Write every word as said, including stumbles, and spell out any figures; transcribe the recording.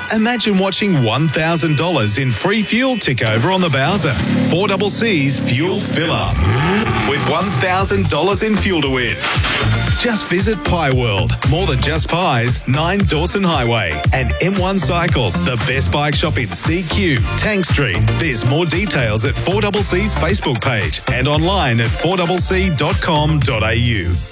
Imagine watching one thousand dollars in free fuel tick over on the Bowser. four C C's Fuel Fill Up with one thousand dollars in fuel to win. Just visit Pie World, more than just pies, nine Dawson Highway, and M one Cycles, the best bike shop in C Q, Tank Street. There's more details at four C C's Facebook page and online at four c c dot com dot a u.